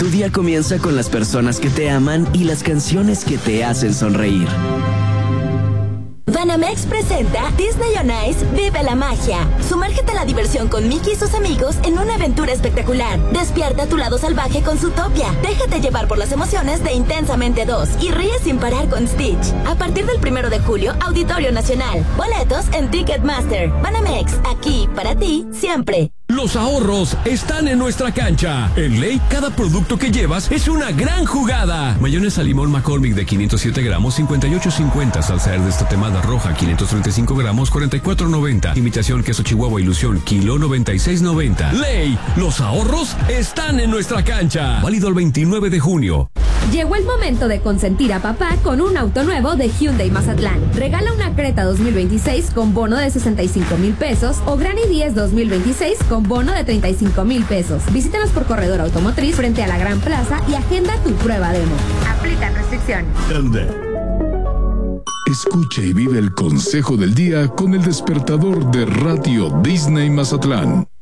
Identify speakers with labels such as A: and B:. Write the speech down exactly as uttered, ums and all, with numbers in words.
A: Tu día comienza con las personas que te aman y las canciones que te hacen sonreír.
B: Banamex presenta Disney on Ice Vive la Magia. Sumérgete a la diversión con Mickey y sus amigos en una aventura espectacular. Despierta tu lado salvaje con Zootopia. Déjate llevar por las emociones de Intensamente dos y ríe sin parar con Stitch. A partir del primero de julio, Auditorio Nacional. Boletos en Ticketmaster. Banamex, aquí para ti siempre.
C: Los ahorros están en nuestra cancha. En Ley, cada producto que llevas es una gran jugada. Mayonesa limón McCormick de quinientos siete gramos, cincuenta y ocho cincuenta. Salsa verde tatemada roja, quinientos treinta y cinco gramos, cuarenta y cuatro noventa. Imitación queso Chihuahua Ilusión, kilo noventa y seis noventa. Ley, los ahorros están en nuestra cancha. Válido el veintinueve de junio.
D: Llegó el momento de consentir a papá con un auto nuevo de Hyundai Mazatlán. Regala una Creta dos mil veintiséis con bono de sesenta y cinco mil pesos o Granny diez dos mil veintiséis con bono de treinta y cinco mil pesos. Visítanos por Corredor Automotriz frente a la Gran Plaza y agenda tu prueba demo. Aplican restricciones.
E: Escucha y vive el consejo del día con el despertador de Radio Disney Mazatlán.